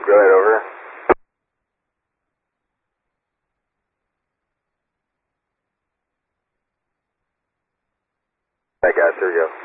Go ahead, over. Alright guys, here we go.